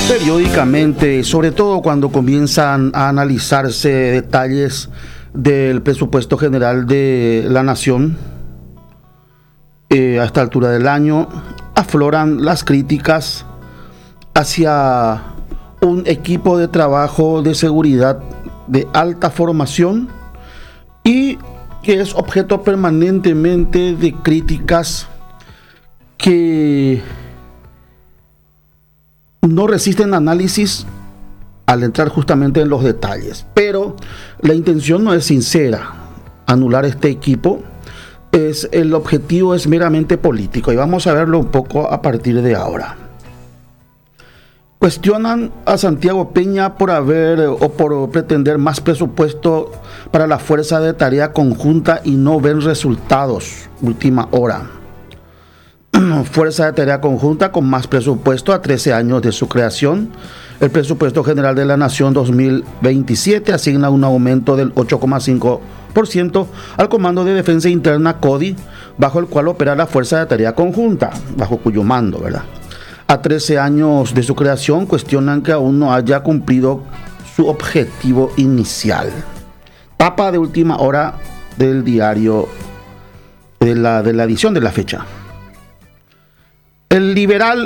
Periódicamente, sobre todo cuando comienzan a analizarse detalles del presupuesto general de la nación, a esta altura del año, afloran las críticas hacia un equipo de trabajo de seguridad de alta formación y que es objeto permanentemente de críticas que no resisten análisis al entrar justamente en los detalles. Pero la intención no es sincera. Anular este equipo, el objetivo es meramente político y vamos a verlo un poco a partir de ahora. Cuestionan a Santiago Peña por pretender más presupuesto para la Fuerza de Tarea Conjunta y no ven resultados. Última hora. Fuerza de Tarea Conjunta con más presupuesto a 13 años de su creación. El presupuesto general de la Nación 2027 asigna un aumento del 8,5% al Comando de Defensa Interna CODI, bajo el cual opera la Fuerza de Tarea Conjunta, bajo cuyo mando, ¿verdad? A 13 años de su creación, cuestionan que aún no haya cumplido su objetivo inicial. Tapa de última hora del diario de la edición de la fecha. El liberal